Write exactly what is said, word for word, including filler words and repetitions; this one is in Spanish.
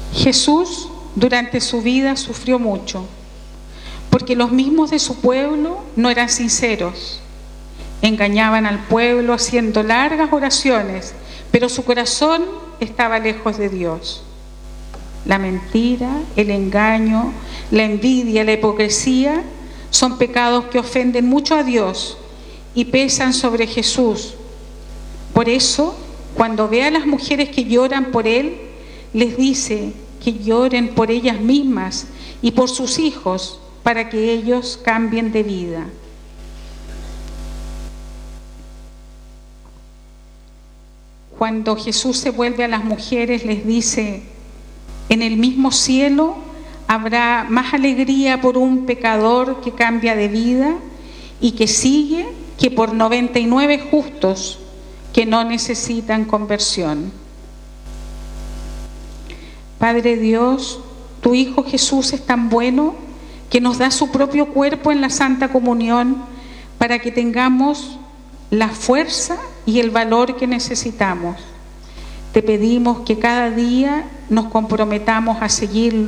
Jesús durante su vida sufrió mucho, porque los mismos de su pueblo no eran sinceros. Engañaban al pueblo haciendo largas oraciones, pero su corazón estaba lejos de Dios. La mentira, el engaño, la envidia, la hipocresía son pecados que ofenden mucho a Dios y pesan sobre Jesús. Por eso, cuando ve a las mujeres que lloran por Él, les dice que lloren por ellas mismas y por sus hijos para que ellos cambien de vida. Cuando Jesús se vuelve a las mujeres, les dice: en el mismo cielo habrá más alegría por un pecador que cambia de vida y que sigue que por noventa y nueve justos que no necesitan conversión. Padre Dios, tu Hijo Jesús es tan bueno que nos da su propio cuerpo en la Santa Comunión para que tengamos la fuerza y el valor que necesitamos. Te pedimos que cada día nos comprometamos a seguirlo